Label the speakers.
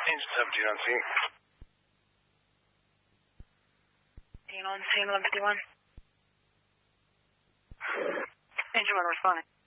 Speaker 1: Engine 17 on scene.
Speaker 2: On scene 1151. Engine 1 responding.